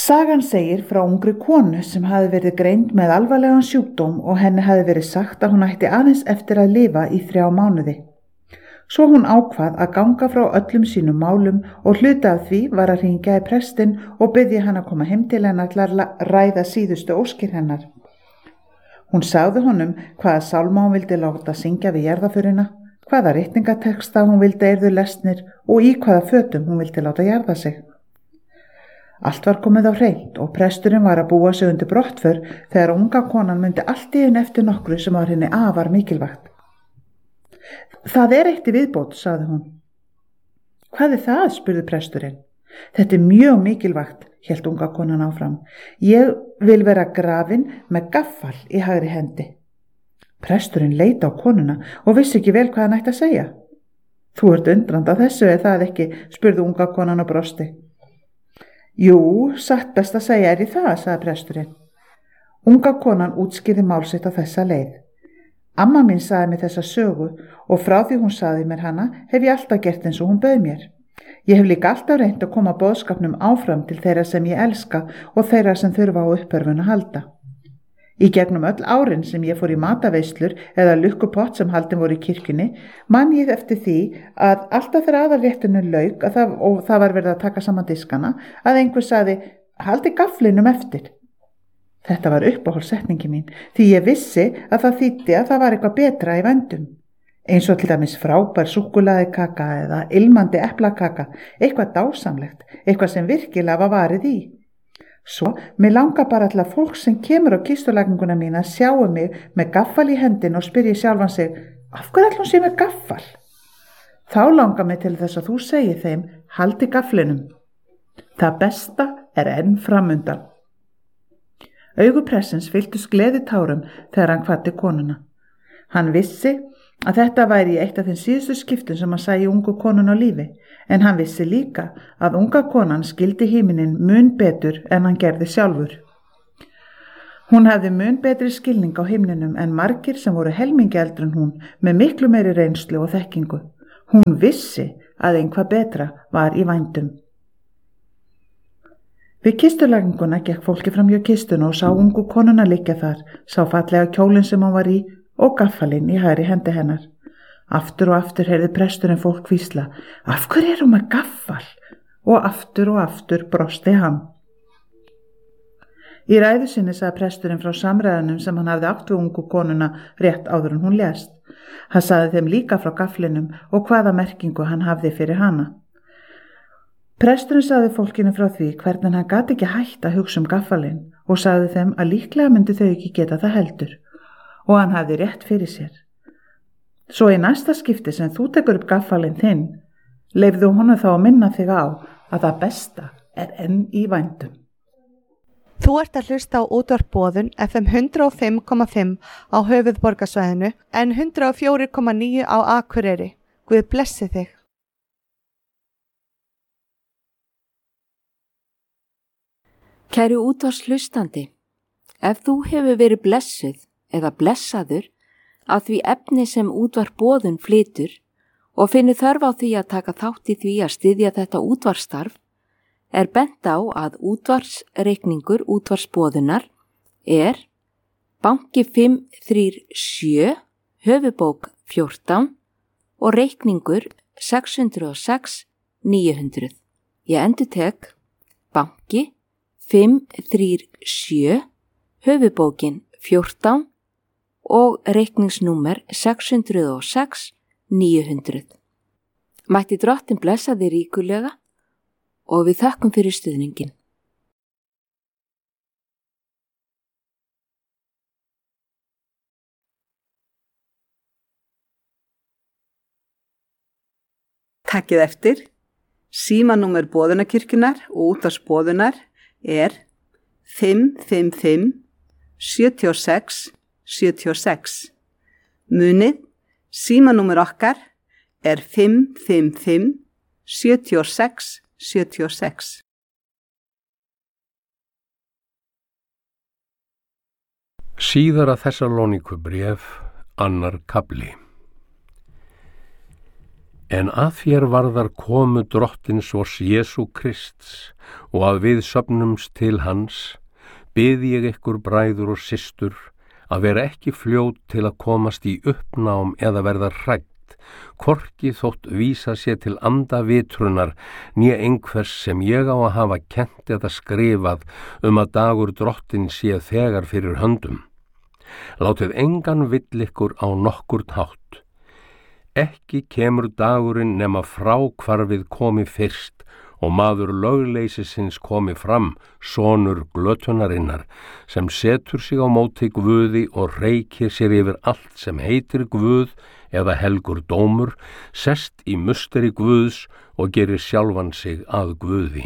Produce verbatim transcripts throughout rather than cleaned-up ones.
Sagan segir frá ungri konu sem hafði verið greind með alvarlegan sjúkdóm og henni hafði verið sagt að hún ætti aðeins eftir að lifa í þrjá mánuði. Svo hún ákvað að ganga frá öllum sínum málum og hluta af því var að hringja í prestinn og biðja hann að koma heim til hennar til að ræða síðustu óskir hennar. Hún sagði honum hvaða sálma hún vildi láta syngja við jarðarförina, hvaða ritningateksta hún vildi yrðu lesnir og í hvaða fötum hún vildi láta jarða sig. Allt var komið á hreint og presturinn var að búa sig undir brottför þegar unga konan myndi allt í einu eftir nokkru sem var henni afar mikilvægt. Það er eitt í viðbót, sagði hún. Hvað er það, spurði presturinn. Þetta er mjög mikilvægt, hélt unga konan áfram. Ég vil vera grafin með gaffal í hægri hendi. Presturinn leit á konuna og vissi ekki vel hvað hann ætti að segja. Þú ert undrand á þessu eða það ekki, spurði unga konan og brosti. Jú, satt best að segja er í það, sagði presturinn. Unga konan útskýrði mál sitt á þessa leið. Amma mín sagði mér þessa sögu og frá því hún sagði mér hana hef ég alltaf gert eins og hún bauð mér. Ég hef líka alltaf reynt að koma boðskapnum áfram til þeirra sem ég elska og þeirra sem þurfa á uppörfun að halda. Í gegnum öll árin sem ég fór í mataveislur eða lukkupott sem haldin voru í kirkjunni, man ég eftir því að alltaf þegar aðalréttinu lauk að það, og það var verið að taka saman diskana, að einhver sagði, haldi gaflinum eftir. Þetta var uppáhaldssetningi mín, því ég vissi að það þýddi að það var eitthvað betra í vændum. Eins og til dæmis frábær súkkulaðikaka eða ilmandi eplakaka, eitthvað dásamlegt, eitthvað sem virkilega var varið í. Svo, mér langar bara til að fólk sem kemur á kistulagninguna mína sjáu mig með gaffal í hendin og spyrji sjálfan sig, af hverju ætli hún sé með gaffal? Þá langar mig til þess að þú segir þeim, haldi gafflinum. Það besta er enn framundan. Augu pressins fylltust gleðitárum þegar hann kvaddi konuna. Hann vissi að þetta væri eitt af þeim síðustu skiptum sem hann sæi ungu konun á lífi, en hann vissi líka að unga konan skildi himinin mun betur en hann gerði sjálfur. Hún hafði mun betri skilning á himninum en margir sem voru helmingi eldri en hún með miklu meiri reynslu og þekkingu. Hún vissi að einhvað betra var í vændum. Við kistulagninguna gekk fólki fram hjá kistuna og sá ungu konuna liggja þar, sá fallega kjólinn sem hann var í og gaffalinn í hægri hendi hennar. Aftur og aftur heyrði presturinn fólk hvísla, af hverju er hún með gaffal? Og aftur og aftur brosti hann. Í ræðu sinni sagði presturinn frá samræðunum sem hann hafði átt við ungu konuna rétt áður en hún lést. Hann sagði þeim líka frá gafflinum og hvaða merkingu hann hafði fyrir hana. Presturinn sagði fólkinu frá því hvernig hann gat ekki hætt að hugsa um gaffalinn og sagði þeim að líklega myndi þau ekki geta það heldur. Og hann hafði rétt fyrir sér. Svo í næsta skipti sem þú tekur upp gaffalinn þinn, leyfðu honum þá að minna þig á að það besta er enn í vændum. Þú ert að hlusta á útvarp Boðun F M hundrað og fimm komma fimm á höfuðborgarsvæðinu en hundrað og fjögur komma níu á Akureyri. Guð blessi þig. Kæru útvarpshlustandi, ef þú hefur verið blessuð eða blessaður að því efni sem útvarp Boðun flytur og finnur þörf á því að taka þátt í því að styðja þetta útvarpsstarf, er bent á að útvarpsreikningur útvarpsboðunar er banki fimm þrjú sjö, höfubók fjórtán og reikningur sex hundruð og sex níu hundruð. Ég endurtek banki fimm þrjú sjö, höfubókin fjórtán og reikningsnúmer sex hundruð og sex níu hundruð. Mætti Drottinn blessa þig ríkulega og við þökkum fyrir stuðningin. Takkið eftir, símanúmer Boðunarkirkjunnar og útvarpsboðunar er fimm fimm fimm sjö sex sjö sex. Munið, símanúmer okkar er fimm fimm fimm sjö sex sjö sex. Síðara Þessalóníkubréf, annar kafli. En að þér varðar komu drottins vors Jesú Krists og að við söfnumst til hans, bið ég ykkur bræður og systur að vera ekki fljót til að komast í uppnám eða verða hrædd, hvorki þótt vísa sér til anda vitrunar né einhvers sem ég á að hafa kennt eða skrifað um að dagur drottin sé þegar fyrir höndum. Látið engan vill ykkur á nokkurn hátt. Ekki kemur dagurinn nema fráhvarfið komi fyrst og maður lögleysisins komi fram, sonur glötunarinnar, sem setur sig á móti Guði og reykir sér yfir allt sem heitir Guð eða helgur dómur, sest í musteri Guðs og gerir sjálfan sig að Guði.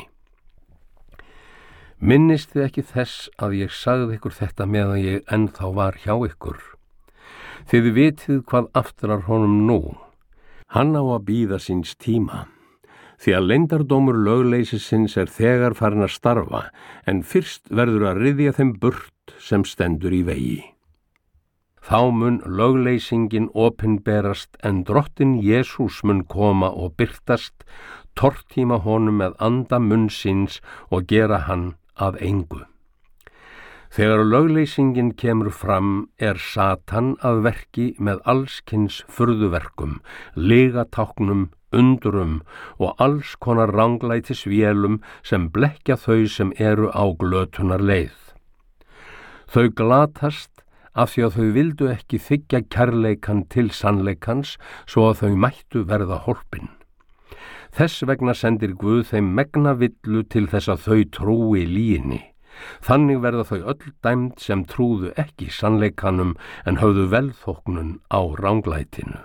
Minnist þið ekki þess að ég sagði ykkur þetta meðan ég ennþá var hjá ykkur? Þið vitið hvað aftrar honum nú. Hann á að bíða síns tíma, því að leyndardómur lögleysisins er þegar farin að starfa, en fyrst verður að ryðja þeim burt sem stendur í vegi. Þá mun lögleysingin opinberast, en drottin Jesús mun koma og birtast, tortíma honum með anda munn síns og gera hann að engu. Þegar lögleysingin kemur fram er Satan að verki með allskins furðuverkum, lygatáknum, undurum og alls konar ranglætis vélum sem blekkja þau sem eru á glötunar leið. Þau glatast af því að þau vildu ekki þiggja kærleikan til sannleikans svo að þau mættu verða hólpin. Þess vegna sendir Guð þeim megna villu til þess að þau trúi lýginni. Þannig verða þau öll dæmd sem trúðu ekki sannleikanum en höfðu velþóknun á ranglætinu.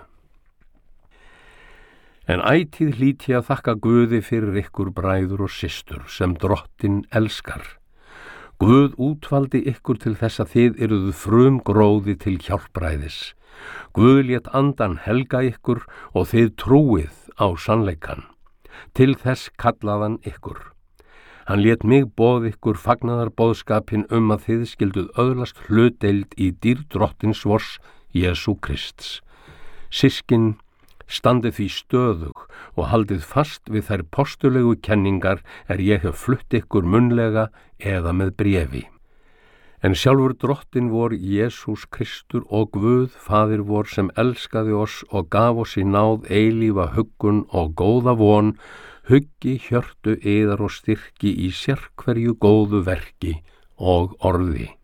En ætíð hlýt ég að þakka Guði fyrir ykkur bræður og systur sem drottin elskar. Guð útvaldi ykkur til þess að þið eruðu frumgróði til hjálpræðis. Guð lét andan helga ykkur og þið trúið á sannleikan. Til þess kallaðan ykkur. Hann lét mig boð ykkur fagnaðarboðskapin um að þið skilduð öðlast hlutdeild í dýrð drottins vors Jesú Krists. Systkin, standið því stöðug og haldið fast við þær postulegu kenningar er ég hef flutt ykkur munnlega eða með bréfi. En sjálfur drottin vor Jesús Kristur og Guð, Faðir vor sem elskaði oss og gaf oss í náð eilífa huggun og góða von, huggi hjörtu yðar og styrki í sérhverju góðu verki og orði.